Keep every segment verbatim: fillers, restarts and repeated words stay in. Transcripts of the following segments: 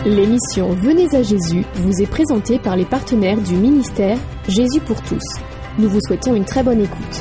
L'émission Venez à Jésus vous est présentée par les partenaires du ministère Jésus pour tous. Nous vous souhaitons une très bonne écoute.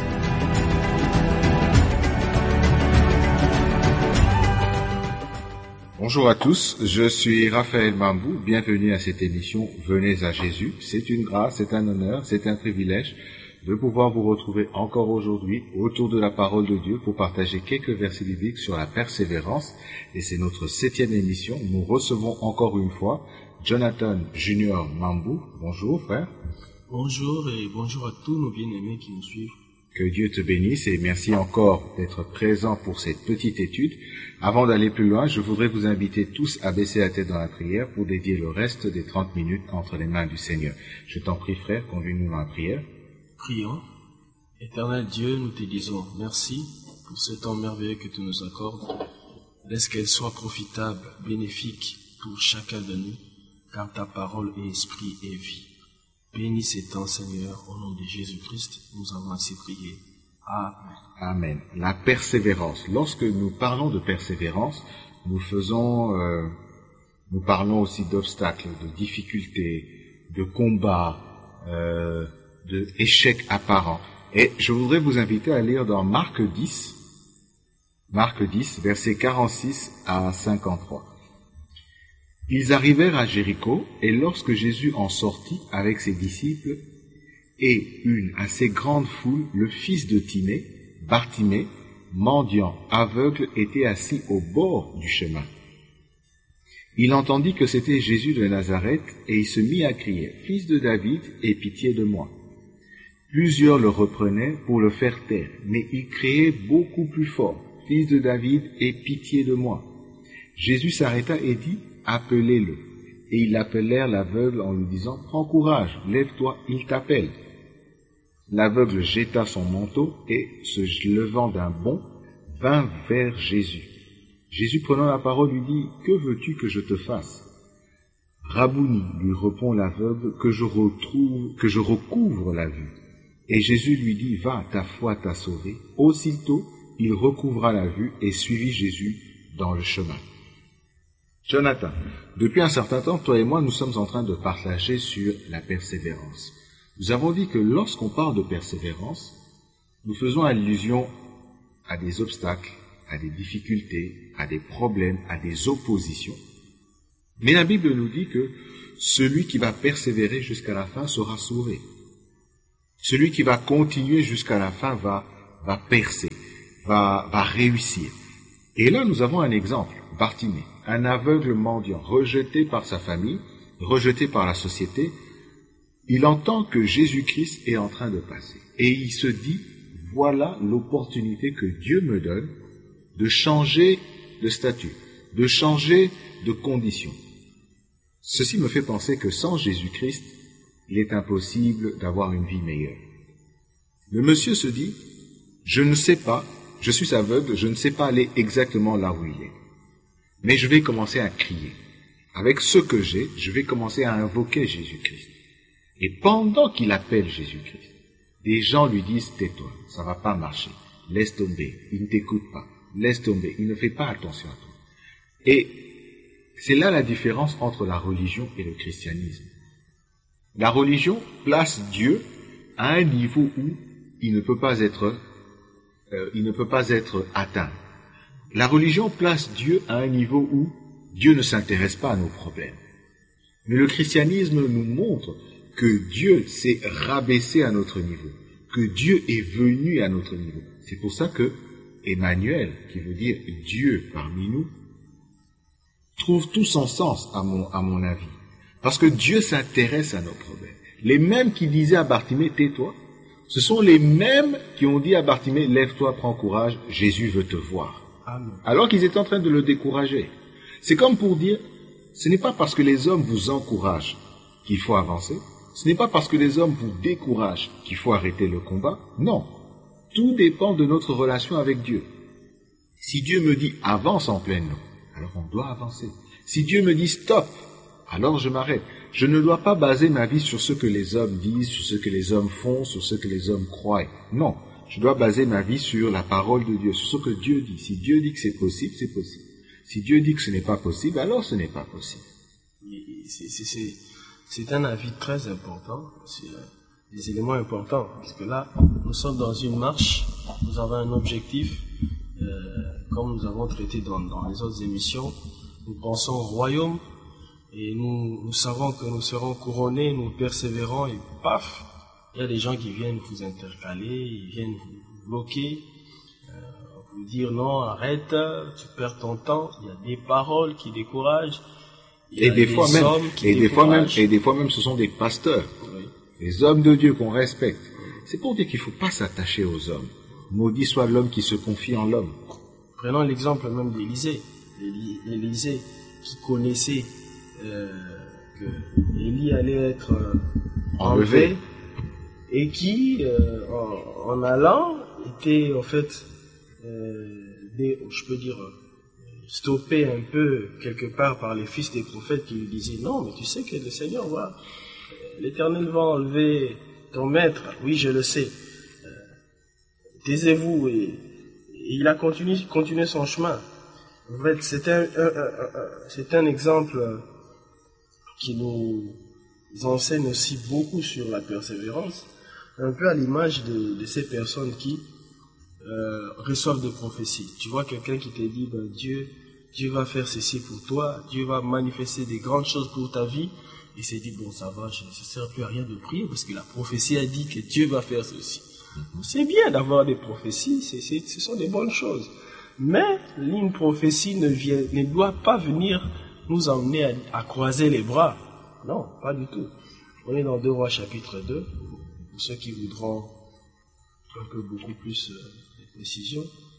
Bonjour à tous, je suis Raphaël Mambou, bienvenue à cette émission Venez à Jésus. C'est une grâce, c'est un honneur, c'est un privilège de pouvoir vous retrouver encore aujourd'hui autour de la parole de Dieu pour partager quelques versets bibliques sur la persévérance. Et c'est notre septième émission. Nous recevons encore une fois Jonathan Junior Mambou. Bonjour frère. Bonjour et bonjour à tous nos bien-aimés qui nous suivent. Que Dieu te bénisse et merci encore d'être présent pour cette petite étude. Avant d'aller plus loin, je voudrais vous inviter tous à baisser la tête dans la prière pour dédier le reste des trente minutes entre les mains du Seigneur. Je t'en prie frère, conduis-nous dans la prière. Prions. Éternel Dieu, nous te disons merci pour ce temps merveilleux que tu nous accordes. Laisse qu'elle soit profitable, bénéfique pour chacun de nous, car ta parole est esprit et vie. Bénis ces temps, Seigneur, au nom de Jésus-Christ, nous avons ainsi prié. Amen. Amen. La persévérance. Lorsque nous parlons de persévérance, nous faisons, euh, nous parlons aussi d'obstacles, de difficultés, de combats, euh, de échecs apparents. Et je voudrais vous inviter à lire dans Marc dix, Marc dix, versets quarante-six à cinquante-trois. Ils arrivèrent à Jéricho, et lorsque Jésus en sortit avec ses disciples, et une assez grande foule, le fils de Timée, Bartimée, mendiant, aveugle, était assis au bord du chemin. Il entendit que c'était Jésus de Nazareth, et il se mit à crier, « Fils de David, aie pitié de moi !» Plusieurs le reprenaient pour le faire taire, mais il criait beaucoup plus fort, « Fils de David, aie pitié de moi !» Jésus s'arrêta et dit, « Appelez-le !» Et ils appelèrent l'aveugle en lui disant, « Prends courage, lève-toi, il t'appelle. » L'aveugle jeta son manteau et, se levant d'un bond, vint vers Jésus. Jésus prenant la parole lui dit, « Que veux-tu que je te fasse ?» « Rabouni, lui répond l'aveugle, que je retrouve, que je recouvre la vue. » Et Jésus lui dit, « Va, ta foi t'a sauvé. » Aussitôt, il recouvra la vue et suivit Jésus dans le chemin. Jonathan, depuis un certain temps, toi et moi, nous sommes en train de partager sur la persévérance. Nous avons dit que lorsqu'on parle de persévérance, nous faisons allusion à des obstacles, à des difficultés, à des problèmes, à des oppositions. Mais la Bible nous dit que celui qui va persévérer jusqu'à la fin sera sauvé. Celui qui va continuer jusqu'à la fin va, va percer, va, va réussir. Et là, nous avons un exemple, Bartimée, un aveugle mendiant, rejeté par sa famille, rejeté par la société. Il entend que Jésus-Christ est en train de passer. Et il se dit, voilà l'opportunité que Dieu me donne de changer de statut, de changer de condition. Ceci me fait penser que sans Jésus-Christ, il est impossible d'avoir une vie meilleure. Le monsieur se dit, je ne sais pas, je suis aveugle, je ne sais pas aller exactement là où il est. Mais je vais commencer à crier. Avec ce que j'ai, je vais commencer à invoquer Jésus-Christ. Et pendant qu'il appelle Jésus-Christ, des gens lui disent, tais-toi, ça va pas marcher, laisse tomber, il ne t'écoute pas, laisse tomber, il ne fait pas attention à toi. Et c'est là la différence entre la religion et le christianisme. La religion place Dieu à un niveau où il ne peut pas être, euh, il ne peut pas être atteint. La religion place Dieu à un niveau où Dieu ne s'intéresse pas à nos problèmes. Mais le christianisme nous montre que Dieu s'est rabaissé à notre niveau, que Dieu est venu à notre niveau. C'est pour ça que Emmanuel, qui veut dire Dieu parmi nous, trouve tout son sens à mon, à mon avis. Parce que Dieu s'intéresse à nos problèmes. Les mêmes qui disaient à Bartimée, tais-toi, ce sont les mêmes qui ont dit à Bartimée, lève-toi, prends courage, Jésus veut te voir. Amen. Alors qu'ils étaient en train de le décourager. C'est comme pour dire, ce n'est pas parce que les hommes vous encouragent qu'il faut avancer, ce n'est pas parce que les hommes vous découragent qu'il faut arrêter le combat, non. Tout dépend de notre relation avec Dieu. Si Dieu me dit, avance en pleine eau, alors on doit avancer. Si Dieu me dit, stop, alors je m'arrête. Je ne dois pas baser ma vie sur ce que les hommes disent, sur ce que les hommes font, sur ce que les hommes croient. Non, je dois baser ma vie sur la parole de Dieu, sur ce que Dieu dit. Si Dieu dit que c'est possible, c'est possible. Si Dieu dit que ce n'est pas possible, alors ce n'est pas possible. c'est, c'est, c'est, c'est un avis très important, c'est des éléments importants, parce que là, nous sommes dans une marche, nous avons un objectif, euh, comme nous avons traité dans, dans les autres émissions, nous pensons au royaume, et nous, nous savons que nous serons couronnés, nous persévérons, et paf, il y a des gens qui viennent vous intercaler, ils viennent vous bloquer, euh, vous dire non, arrête, tu perds ton temps, il y a des paroles qui découragent, il y et a des des fois même, hommes qui et des fois même, découragent. et des fois même, ce sont des pasteurs, Oui. les hommes de Dieu qu'on respecte. C'est pour dire qu'il ne faut pas s'attacher aux hommes. Maudit soit l'homme qui se confie en l'homme. Prenons l'exemple même d'Élisée. Éli- Élisée qui connaissait euh, que Élie allait être euh, enlevé, Enlevé. et qui, euh, en, en allant, était en fait, euh, des, je peux dire, euh, stoppé un peu quelque part par les fils des prophètes qui lui disaient non, mais tu sais que le Seigneur va, l'Éternel va enlever ton maître. Oui, je le sais. Euh, taisez-vous. Et, et il a continué, continué son chemin. En fait, c'est un, un, un, un, c'est un exemple qui nous enseigne aussi beaucoup sur la persévérance, un peu à l'image de, de ces personnes qui euh, reçoivent des prophéties. Tu vois quelqu'un qui te dit, ben, Dieu, Dieu va faire ceci pour toi, Dieu va manifester des grandes choses pour ta vie, et s'est dit, bon, ça va, ça ne sert plus à rien de prier, parce que la prophétie a dit que Dieu va faire ceci. C'est bien d'avoir des prophéties, c'est, c'est, ce sont des bonnes choses. Mais une prophétie ne, vient, ne doit pas venir nous emmener à, à croiser les bras. Non, pas du tout. On est dans deux Rois chapitre deux, pour ceux qui voudront un peu beaucoup plus euh, de précision.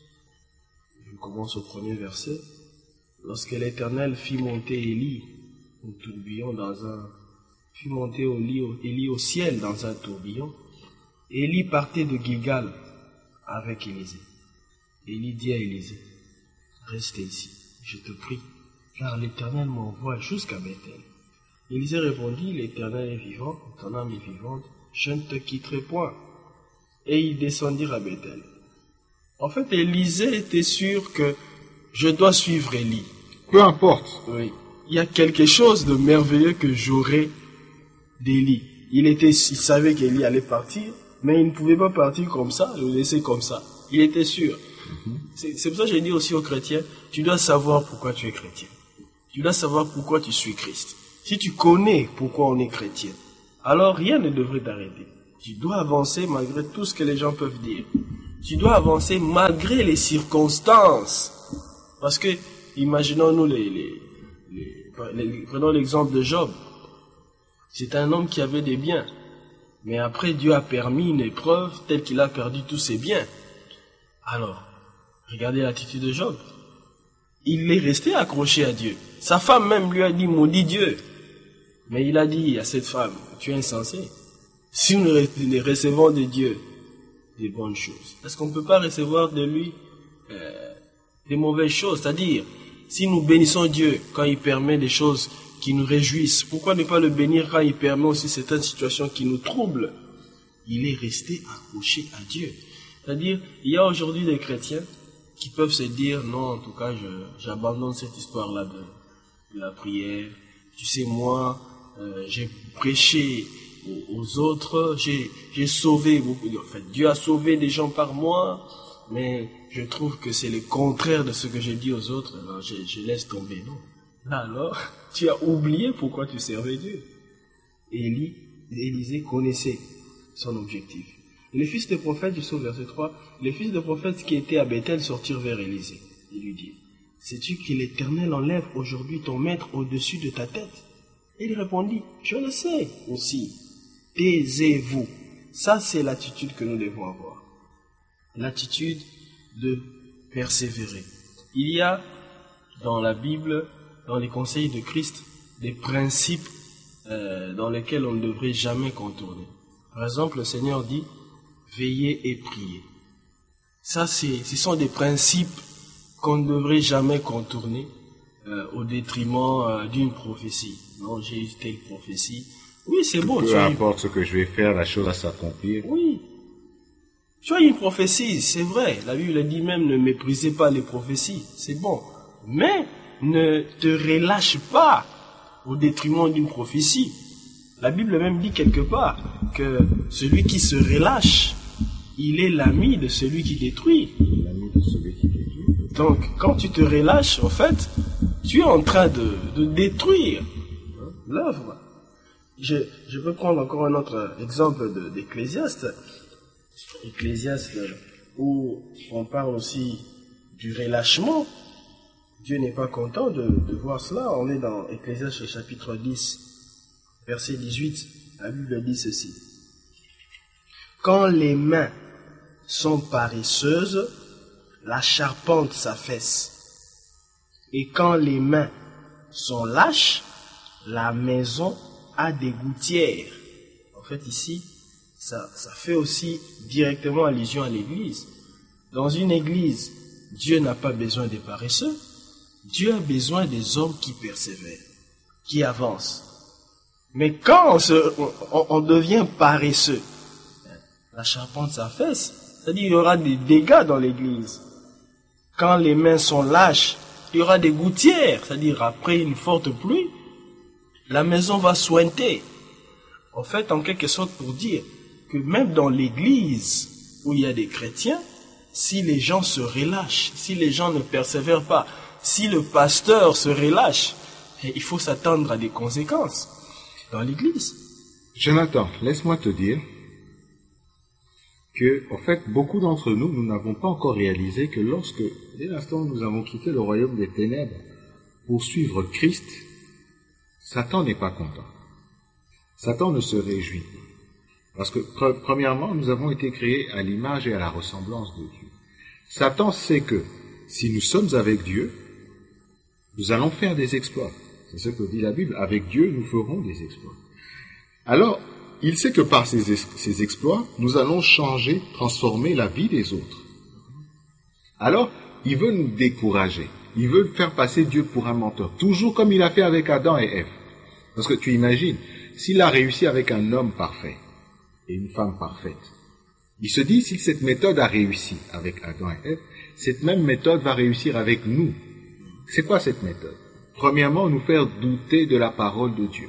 Je commence au premier verset. Lorsque l'Éternel fit monter Élie au tourbillon dans un, fit monter au lit, au, Élie au ciel dans un tourbillon, Élie partait de Gilgal avec Élisée. Élie dit à Élisée, reste ici, je te prie, car l'Éternel m'envoie jusqu'à Bethel. Élisée répondit, l'Éternel est vivant, ton âme est vivante, je ne te quitterai point. Et ils descendirent à Bethel. En fait, Élisée était sûr que je dois suivre Élie. Peu importe. Oui. Il y a quelque chose de merveilleux que j'aurais d'Élie. Il était, il savait qu'Élie allait partir, mais il ne pouvait pas partir comme ça, le laisser comme ça. Il était sûr. C'est, c'est pour ça que j'ai dit aussi aux chrétiens, tu dois savoir pourquoi tu es chrétien. Tu dois savoir pourquoi tu suis Christ. Si tu connais pourquoi on est chrétien, alors rien ne devrait t'arrêter. Tu dois avancer malgré tout ce que les gens peuvent dire. Tu dois avancer malgré les circonstances. Parce que, imaginons-nous les, les, les, les prenons l'exemple de Job. C'est un homme qui avait des biens. Mais après, Dieu a permis une épreuve telle qu'il a perdu tous ses biens. Alors, regardez l'attitude de Job. Il est resté accroché à Dieu. Sa femme même lui a dit, maudit Dieu. Mais il a dit à cette femme, tu es insensé. Si nous ne recevons de Dieu des bonnes choses, est-ce qu'on ne peut pas recevoir de lui euh, des mauvaises choses? C'est-à-dire, si nous bénissons Dieu quand il permet des choses qui nous réjouissent, pourquoi ne pas le bénir quand il permet aussi certaines situations qui nous troublent? Il est resté accroché à Dieu. C'est-à-dire, il y a aujourd'hui des chrétiens qui peuvent se dire, non, en tout cas, je, j'abandonne cette histoire-là de, de la prière. Tu sais, moi, euh, j'ai prêché aux, aux autres, j'ai, j'ai sauvé beaucoup de... En fait, Dieu a sauvé des gens par moi, mais je trouve que c'est le contraire de ce que j'ai dit aux autres, alors je, je laisse tomber. Non. Là, alors, tu as oublié pourquoi tu servais Dieu. Élie, Élisée connaissait son objectif. Les fils des prophètes, je au verset trois, les fils des prophètes qui étaient à Bethel sortirent vers Élisée et lui dirent, sais-tu que l'Éternel enlève aujourd'hui ton maître au-dessus de ta tête? Et il répondit, je le sais aussi, taisez-vous. Ça, c'est l'attitude que nous devons avoir. L'attitude de persévérer. Il y a dans la Bible, dans les conseils de Christ, des principes euh, dans lesquels on ne devrait jamais contourner. Par exemple, le Seigneur dit, veillez et priez. Ça, c'est, ce sont des principes qu'on ne devrait jamais contourner euh, au détriment euh, d'une prophétie. Non, j'ai eu telle prophétie. Oui, c'est bon. Peu tu as importe une... ce que je vais faire, la chose va s'accomplir. Oui. Tu as une prophétie, c'est vrai. La Bible dit même, ne méprisez pas les prophéties. C'est bon. Mais ne te relâche pas. au détriment d'une prophétie. La Bible même dit quelque part que celui qui se relâche, il est l'ami de celui qui détruit. L'ami de celui qui détruit. Donc, quand tu te relâches, en fait, tu es en train de, de détruire l'œuvre. Je, je peux prendre encore un autre exemple de, d'Ecclésiaste. Ecclésiaste, où on parle aussi du relâchement. Dieu n'est pas content de, de voir cela. On est dans Ecclésiaste chapitre dix, verset dix-huit. La Bible dit ceci. Quand les mains sont paresseuses, la charpente s'affaisse. Et quand les mains sont lâches, la maison a des gouttières. En fait, ici, ça, ça fait aussi directement allusion à l'église. Dans une église, Dieu n'a pas besoin des paresseux. Dieu a besoin des hommes qui persévèrent, qui avancent. Mais quand on, se, on, on devient paresseux, la charpente s'affaisse. C'est-à-dire qu'il y aura des dégâts dans l'église. Quand les mains sont lâches, il y aura des gouttières. C'est-à-dire après une forte pluie, la maison va sointer. En fait, en quelque sorte pour dire que même dans l'église où il y a des chrétiens, si les gens se relâchent, si les gens ne persévèrent pas, si le pasteur se relâche, il faut s'attendre à des conséquences dans l'église. Jonathan, laisse-moi te dire que, en fait, beaucoup d'entre nous, nous n'avons pas encore réalisé que lorsque, dès l'instant où nous avons quitté le royaume des ténèbres pour suivre Christ, Satan n'est pas content. Satan ne se réjouit pas. Parce que, pre- premièrement, nous avons été créés à l'image et à la ressemblance de Dieu. Satan sait que, si nous sommes avec Dieu, nous allons faire des exploits. C'est ce que dit la Bible. Avec Dieu, nous ferons des exploits. Alors, il sait que par ces, ces exploits, nous allons changer, transformer la vie des autres. Alors, il veut nous décourager. Il veut faire passer Dieu pour un menteur. Toujours comme il a fait avec Adam et Ève. Parce que tu imagines, s'il a réussi avec un homme parfait et une femme parfaite, il se dit, si cette méthode a réussi avec Adam et Ève, cette même méthode va réussir avec nous. C'est quoi cette méthode? Premièrement, nous faire douter de la parole de Dieu.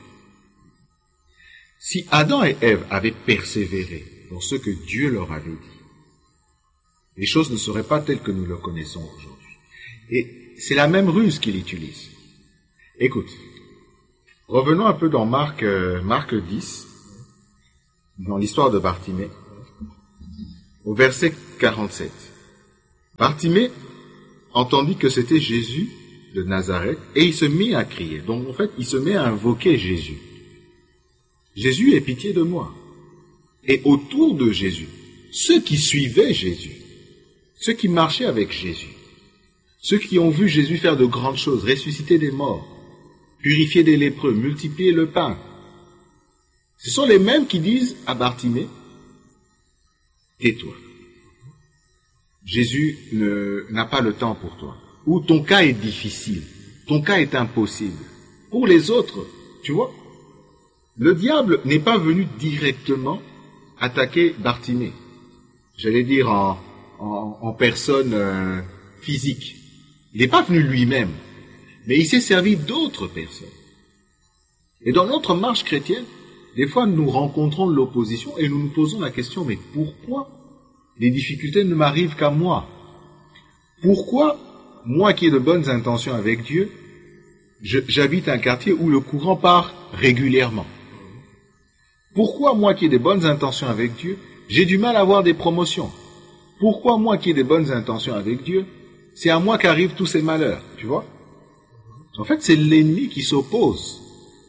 Si Adam et Ève avaient persévéré dans ce que Dieu leur avait dit, les choses ne seraient pas telles que nous le connaissons aujourd'hui. Et c'est la même ruse qu'il utilise. Écoute, revenons un peu dans Marc, euh, Marc dix, dans l'histoire de Bartimée, au verset quarante-sept. Bartimée entendit que c'était Jésus de Nazareth et il se mit à crier. Donc en fait, il se met à invoquer Jésus. Jésus, aie pitié de moi. Et autour de Jésus, ceux qui suivaient Jésus, ceux qui marchaient avec Jésus, ceux qui ont vu Jésus faire de grandes choses, ressusciter des morts, purifier des lépreux, multiplier le pain, ce sont les mêmes qui disent à Bartimée, tais-toi. Jésus ne, n'a pas le temps pour toi. Ou ton cas est difficile, ton cas est impossible. Pour les autres, tu vois, le diable n'est pas venu directement attaquer Bartimée. J'allais dire en, en, en personne euh, physique. Il n'est pas venu lui-même, mais il s'est servi d'autres personnes. Et dans notre marche chrétienne, des fois nous rencontrons l'opposition et nous nous posons la question, mais pourquoi les difficultés ne m'arrivent qu'à moi? Pourquoi, moi qui ai de bonnes intentions avec Dieu, je, j'habite un quartier où le courant part régulièrement? Pourquoi, moi qui ai de bonnes intentions avec Dieu, j'ai du mal à avoir des promotions? Pourquoi, moi qui ai de bonnes intentions avec Dieu, c'est à moi qu'arrivent tous ces malheurs, tu vois? En fait, c'est l'ennemi qui s'oppose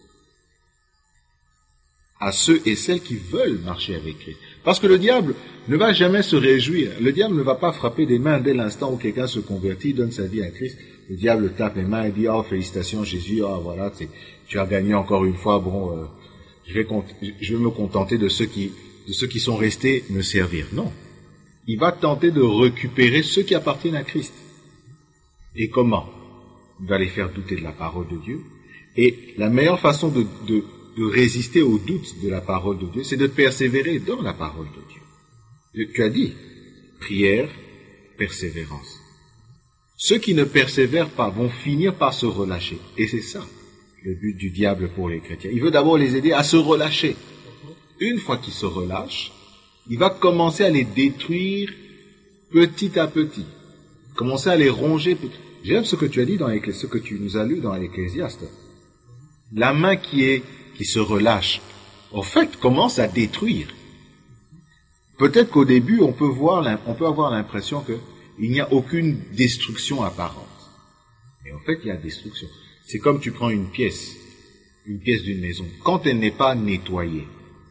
à ceux et celles qui veulent marcher avec Christ. Parce que le diable ne va jamais se réjouir. Le diable ne va pas frapper des mains dès l'instant où quelqu'un se convertit, donne sa vie à Christ. Le diable tape les mains et dit « Oh, félicitations Jésus, oh voilà, tu as gagné encore une fois, bon, euh, je, vais je vais me contenter de ceux, qui, de ceux qui sont restés me servir. » Non. Il va tenter de récupérer ceux qui appartiennent à Christ. Et comment? Il va les faire douter de la parole de Dieu. Et la meilleure façon de, de, de résister aux doutes de la parole de Dieu, c'est de persévérer dans la parole de Dieu. Tu as dit, prière, persévérance. Ceux qui ne persévèrent pas vont finir par se relâcher. Et c'est ça. le but du diable pour les chrétiens. Il veut d'abord les aider à se relâcher. Une fois qu'ils se relâchent, il va commencer à les détruire petit à petit. Commencer à les ronger. J'aime ce que tu as dit dans ce que tu nous as lu dans l'Ecclésiaste. La main qui est, qui se relâche, en fait, commence à détruire. Peut-être qu'au début, on peut voir, on peut avoir l'impression qu'il n'y a aucune destruction apparente. Mais en fait, il y a destruction. C'est comme tu prends une pièce, une pièce d'une maison. Quand elle n'est pas nettoyée,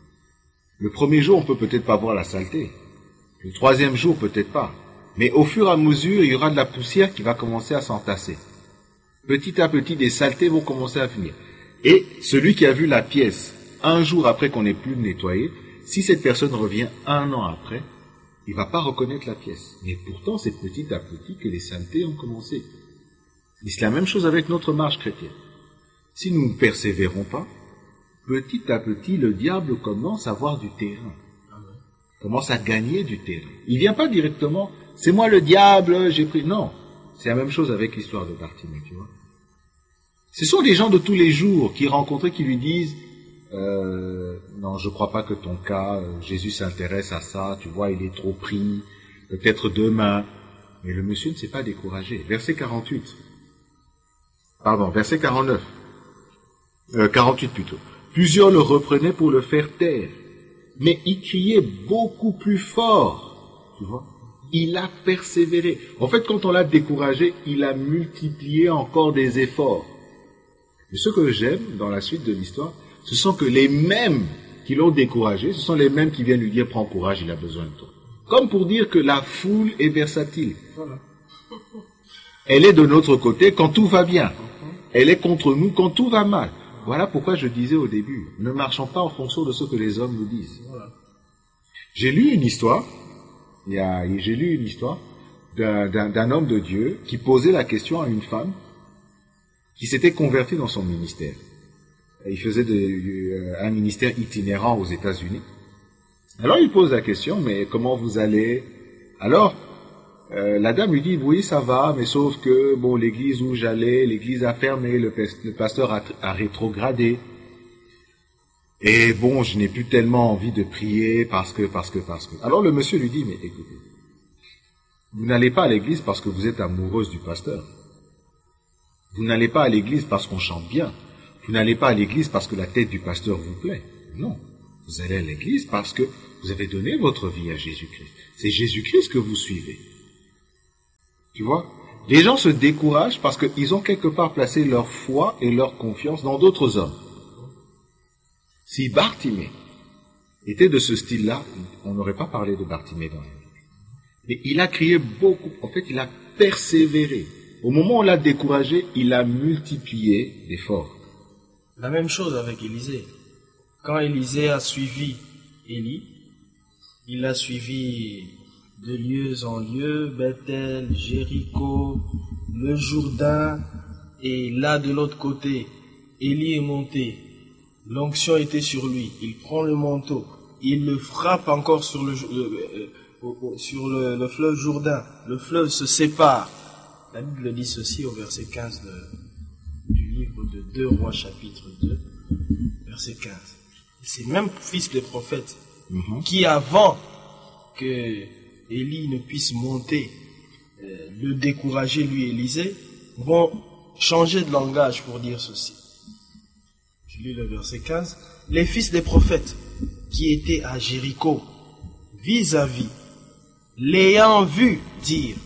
le premier jour, on peut peut-être pas voir la saleté. Le troisième jour, peut-être pas. Mais au fur et à mesure, il y aura de la poussière qui va commencer à s'entasser. Petit à petit, des saletés vont commencer à venir. Et celui qui a vu la pièce un jour après qu'on n'ait plus nettoyé, si cette personne revient un an après, il ne va pas reconnaître la pièce. Mais pourtant, c'est petit à petit que les saletés ont commencé. Et c'est la même chose avec notre marche chrétienne. Si nous ne persévérons pas, petit à petit, le diable commence à avoir du terrain. Commence à gagner du terrain. Il ne vient pas directement, c'est moi le diable, j'ai pris... Non, c'est la même chose avec l'histoire de Bartimée, tu vois. Ce sont des gens de tous les jours qui rencontraient, qui lui disent euh, « Non, je ne crois pas que ton cas, euh, Jésus s'intéresse à ça, tu vois, il est trop pris, peut-être demain. » Mais le monsieur ne s'est pas découragé. Verset quarante-huit. Pardon, verset quarante-neuf. Euh, quarante-huit plutôt. Plusieurs le reprenaient pour le faire taire. Mais il criait beaucoup plus fort. Tu vois? Il a persévéré. En fait, quand on l'a découragé, il a multiplié encore des efforts. Et ce que j'aime dans la suite de l'histoire, ce sont que les mêmes qui l'ont découragé, ce sont les mêmes qui viennent lui dire « Prends courage, il a besoin de toi ». Comme pour dire que la foule est versatile. Voilà. Elle est de notre côté quand tout va bien. Elle est contre nous quand tout va mal. Voilà pourquoi je disais au début, ne marchons pas en fonction de ce que les hommes nous disent. Voilà. J'ai lu une histoire, il y a, j'ai lu une histoire d'un, d'un, d'un homme de Dieu qui posait la question à une femme qui s'était convertie dans son ministère. Il faisait de, euh, un ministère itinérant aux États-Unis. Alors il pose la question, mais comment vous allez? Alors, Euh, la dame lui dit, oui, ça va, mais sauf que, bon, l'église où j'allais, l'église a fermé, le, le pasteur a, a rétrogradé. Et bon, je n'ai plus tellement envie de prier parce que, parce que, parce que. Alors le monsieur lui dit, mais écoutez, vous n'allez pas à l'église parce que vous êtes amoureuse du pasteur. Vous n'allez pas à l'église parce qu'on chante bien. Vous n'allez pas à l'église parce que la tête du pasteur vous plaît. Non. Vous allez à l'église parce que vous avez donné votre vie à Jésus-Christ. C'est Jésus-Christ que vous suivez. Tu vois, les gens se découragent parce qu'ils ont quelque part placé leur foi et leur confiance dans d'autres hommes. Si Bartimée était de ce style-là, on n'aurait pas parlé de Bartimée dans la Bible. Mais il a crié beaucoup, en fait il a persévéré. Au moment où on l'a découragé, il a multiplié l'effort. La même chose avec Élisée. Quand Élisée a suivi Élie, il a suivi de lieu en lieu, Bethel, Jéricho, le Jourdain, et là de l'autre côté, Élie est monté, l'onction était sur lui, il prend le manteau, il le frappe encore sur le, euh, euh, sur le, le fleuve Jourdain, le fleuve se sépare. La Bible dit ceci au verset quinze de, du livre de deux Rois chapitre deux, verset quinze. C'est même fils des prophètes mm-hmm. qui avant que Élie ne puisse monter, euh, le décourager, lui, Élisée, vont changer de langage pour dire ceci. Je lis le verset quinze. Les fils des prophètes qui étaient à Jéricho, vis-à-vis, l'ayant vu dire,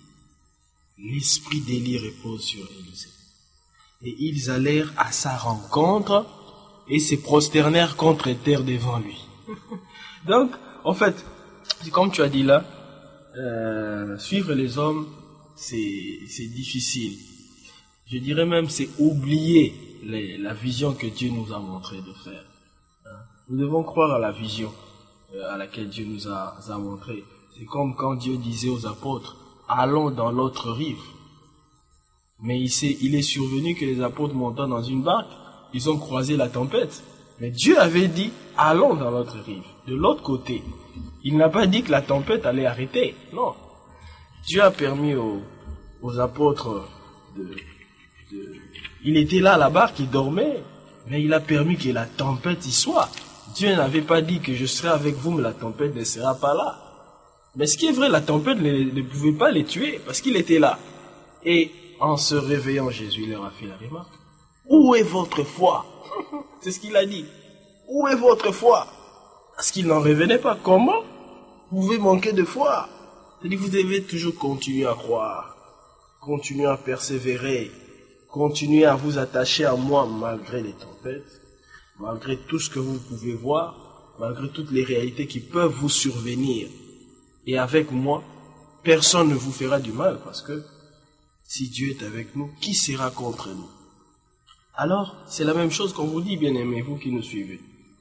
l'esprit d'Élie repose sur Élisée. Et ils allèrent à sa rencontre et se prosternèrent contre terre devant lui. Donc, en fait, comme tu as dit là, euh, suivre les hommes, c'est, c'est difficile. Je dirais même c'est oublier les, la vision que Dieu nous a montré de faire. Hein? Nous devons croire à la vision euh, à laquelle Dieu nous a, a montré. C'est comme quand Dieu disait aux apôtres, allons dans l'autre rive. Mais il, s'est, il est survenu que les apôtres montant dans une barque, ils ont croisé la tempête. Mais Dieu avait dit, allons dans l'autre rive, de l'autre côté. Il n'a pas dit que la tempête allait arrêter. Non. Dieu a permis aux, aux apôtres de, de... Il était là à la barque, il dormait, mais il a permis que la tempête y soit. Dieu n'avait pas dit que je serai avec vous, mais la tempête ne sera pas là. Mais ce qui est vrai, la tempête ne, ne pouvait pas les tuer, parce qu'il était là. Et en se réveillant, Jésus leur a fait la remarque. Où est votre foi? C'est ce qu'il a dit. Où est votre foi? Parce qu'il n'en revenait pas. Comment vous pouvez manquer de foi? C'est-à-dire vous devez toujours continuer à croire, continuer à persévérer, continuer à vous attacher à moi malgré les tempêtes, malgré tout ce que vous pouvez voir, malgré toutes les réalités qui peuvent vous survenir. Et avec moi, personne ne vous fera du mal, parce que si Dieu est avec nous, qui sera contre nous? Alors, c'est la même chose qu'on vous dit, bien-aimés, vous qui nous suivez.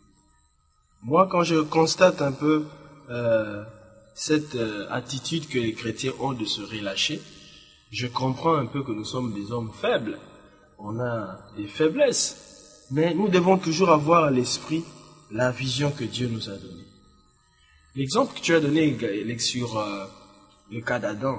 Moi, quand je constate un peu euh, cette euh, attitude que les chrétiens ont de se relâcher, je comprends un peu que nous sommes des hommes faibles. On a des faiblesses. Mais nous devons toujours avoir à l'esprit la vision que Dieu nous a donnée. L'exemple que tu as donné sur euh, le cas d'Adam,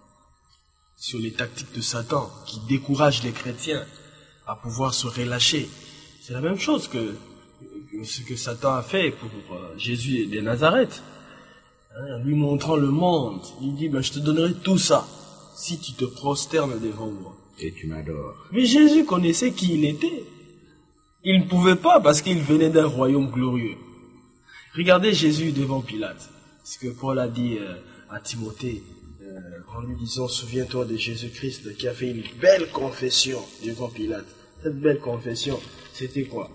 sur les tactiques de Satan qui découragent les chrétiens à pouvoir se relâcher, c'est la même chose que ce que Satan a fait pour euh, Jésus de Nazareth. Hein, lui montrant le monde, il dit ben, je te donnerai tout ça si tu te prosternes devant moi. Et tu m'adores. Mais Jésus connaissait qui il était. Il ne pouvait pas parce qu'il venait d'un royaume glorieux. Regardez Jésus devant Pilate. Ce que Paul a dit euh, à Timothée euh, en lui disant, souviens-toi de Jésus-Christ qui a fait une belle confession devant Pilate. Cette belle confession, c'était quoi?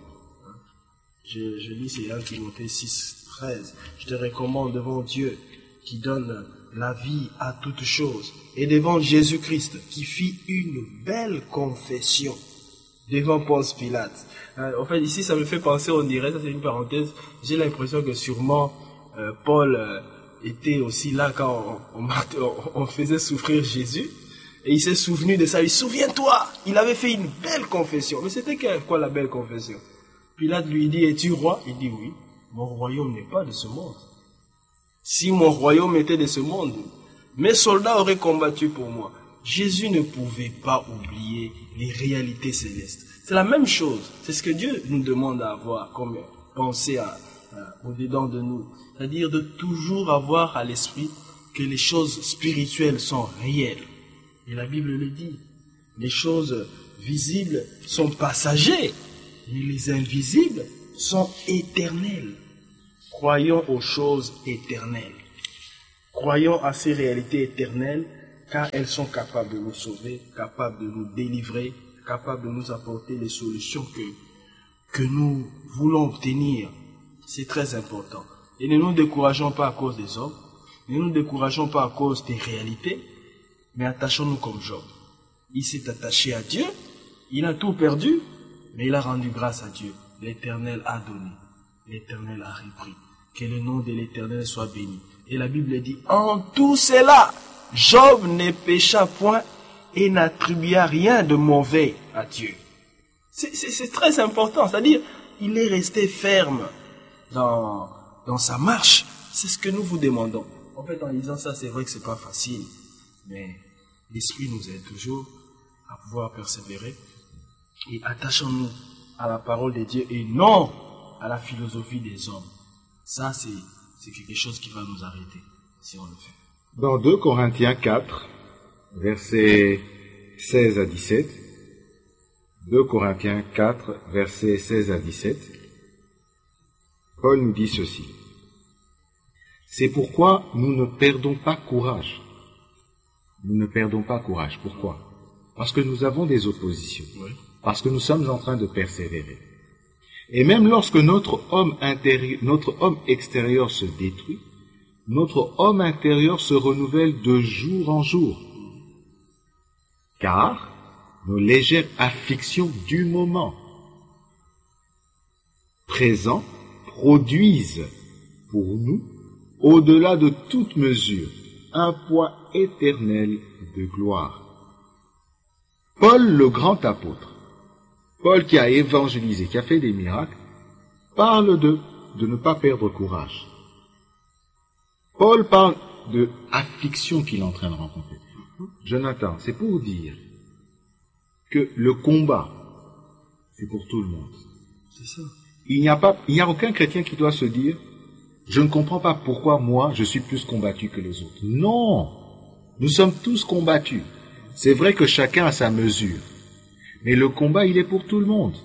Je, je lis, c'est un Timothée six, treize. Je te recommande devant Dieu qui donne la vie à toutes choses et devant Jésus-Christ qui fit une belle confession devant Ponce Pilate. Euh, en fait, ici, ça me fait penser, on dirait, ça c'est une parenthèse, j'ai l'impression que sûrement euh, Paul euh, était aussi là quand on, on, on faisait souffrir Jésus. Et il s'est souvenu de ça. Il dit, souviens-toi, il avait fait une belle confession. Mais c'était quoi la belle confession? Pilate lui dit, es-tu roi? Il dit, oui, mon royaume n'est pas de ce monde. Si mon royaume était de ce monde, mes soldats auraient combattu pour moi. Jésus ne pouvait pas oublier les réalités célestes. C'est la même chose. C'est ce que Dieu nous demande à avoir comme pensée à, à, au-dedans de nous. C'est-à-dire de toujours avoir à l'esprit que les choses spirituelles sont réelles. Et la Bible le dit. Les choses visibles sont passagères, mais les invisibles sont éternelles. Croyons aux choses éternelles. Croyons à ces réalités éternelles, car elles sont capables de nous sauver, capables de nous délivrer, capables de nous apporter les solutions que, que nous voulons obtenir. C'est très important. Et ne nous décourageons pas à cause des hommes, ne nous décourageons pas à cause des réalités, mais attachons-nous comme Job. Il s'est attaché à Dieu, il a tout perdu, mais il a rendu grâce à Dieu. L'Éternel a donné, l'Éternel a repris. Que le nom de l'Éternel soit béni. Et la Bible dit, en tout cela, Job ne pécha point et n'attribua rien de mauvais à Dieu. C'est, c'est, c'est très important, c'est-à-dire, il est resté ferme dans, dans sa marche. C'est ce que nous vous demandons. En fait, en lisant ça, c'est vrai que c'est pas facile, mais l'Esprit nous aide toujours à pouvoir persévérer et attachons-nous à la parole de Dieu et non à la philosophie des hommes. Ça, c'est, c'est quelque chose qui va nous arrêter si on le fait. Dans deux Corinthiens quatre, versets seize à dix-sept, deux Corinthiens quatre, versets seize à dix-sept, Paul nous dit ceci. C'est pourquoi nous ne perdons pas courage. Nous ne perdons pas courage. Pourquoi? Parce que nous avons des oppositions. Oui. Parce que nous sommes en train de persévérer. Et même lorsque notre homme intérieur, notre homme extérieur se détruit, notre homme intérieur se renouvelle de jour en jour. Car nos légères afflictions du moment présent produisent pour nous, au-delà de toute mesure, un poids éternel de gloire. Paul, le grand apôtre, Paul qui a évangélisé, qui a fait des miracles, parle de, de ne pas perdre courage. Paul parle de affliction qu'il est en train de rencontrer. Jonathan, c'est pour dire que le combat, c'est pour tout le monde. C'est ça. Il n'y a pas, il n'y a aucun chrétien qui doit se dire, je ne comprends pas pourquoi moi je suis plus combattu que les autres. Non! Nous sommes tous combattus. C'est vrai que chacun a sa mesure. Mais le combat, il est pour tout le monde.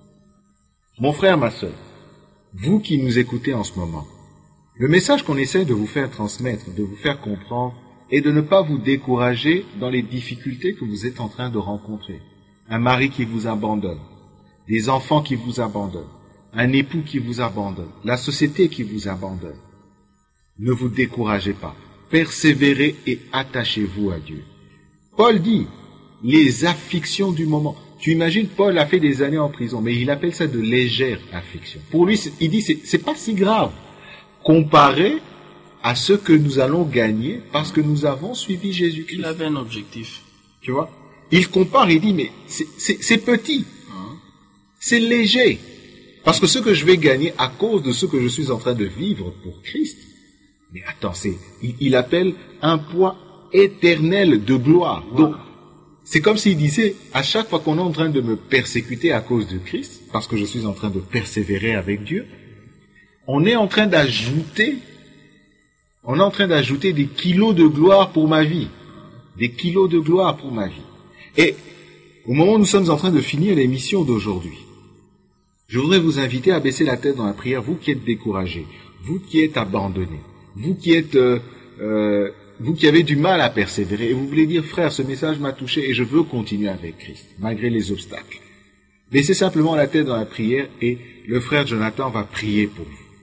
Mon frère, ma sœur, vous qui nous écoutez en ce moment, le message qu'on essaie de vous faire transmettre, de vous faire comprendre, est de ne pas vous décourager dans les difficultés que vous êtes en train de rencontrer. Un mari qui vous abandonne, des enfants qui vous abandonnent, un époux qui vous abandonne, la société qui vous abandonne. Ne vous découragez pas. Persévérez et attachez-vous à Dieu. Paul dit, les afflictions du moment. Tu imagines, Paul a fait des années en prison, mais il appelle ça de légères afflictions. Pour lui, il dit, c'est, c'est pas si grave, comparé à ce que nous allons gagner parce que nous avons suivi Jésus-Christ. Il avait un objectif. Tu vois? Il compare, il dit, mais c'est, c'est, c'est petit, hein? C'est léger. Parce que ce que je vais gagner à cause de ce que je suis en train de vivre pour Christ, mais attends, c'est, il, il appelle un poids éternel de gloire. Wow. Donc, c'est comme s'il disait, à chaque fois qu'on est en train de me persécuter à cause de Christ, parce que je suis en train de persévérer avec Dieu, on est en train d'ajouter, on est en train d'ajouter des kilos de gloire pour ma vie. Des kilos de gloire pour ma vie. Et, au moment où nous sommes en train de finir l'émission d'aujourd'hui, je voudrais vous inviter à baisser la tête dans la prière, vous qui êtes découragés, vous qui êtes abandonnés, vous qui êtes, euh, euh, vous qui avez du mal à persévérer, et vous voulez dire, frère, ce message m'a touché et je veux continuer avec Christ, malgré les obstacles. Baissez simplement la tête dans la prière et le frère Jonathan va prier pour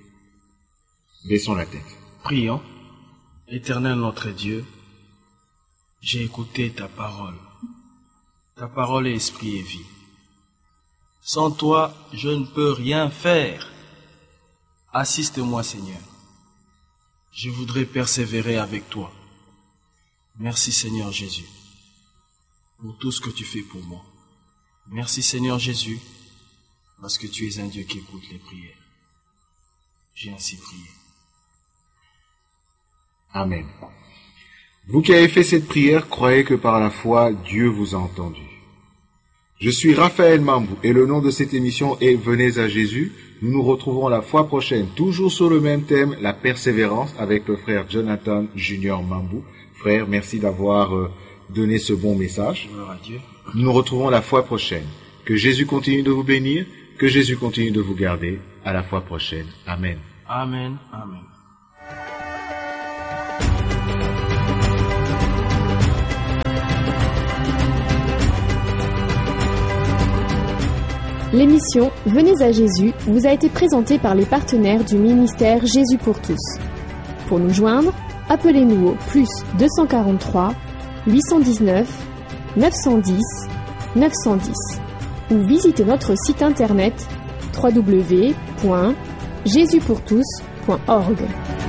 vous. Baissons la tête. Prions. Éternel notre Dieu, j'ai écouté ta parole. Ta parole est esprit et vie. Sans toi, je ne peux rien faire. Assiste-moi, Seigneur. Je voudrais persévérer avec toi. Merci, Seigneur Jésus, pour tout ce que tu fais pour moi. Merci, Seigneur Jésus, parce que tu es un Dieu qui écoute les prières. J'ai ainsi prié. Amen. Vous qui avez fait cette prière, croyez que par la foi, Dieu vous a entendu. Je suis Raphaël Mambou et le nom de cette émission est Venez à Jésus. Nous nous retrouvons la fois prochaine, toujours sur le même thème, la persévérance, avec le frère Jonathan Junior Mambou. Frère, merci d'avoir euh, donné ce bon message. Gloire à Dieu. Nous nous retrouvons la fois prochaine. Que Jésus continue de vous bénir, que Jésus continue de vous garder. À la fois prochaine. Amen. Amen. Amen. L'émission Venez à Jésus vous a été présentée par les partenaires du ministère Jésus pour tous. Pour nous joindre, appelez-nous au plus deux cent quarante-trois, huit cent dix-neuf, neuf cent dix, neuf cent dix ou visitez notre site internet w w w point jésus pour tous point org.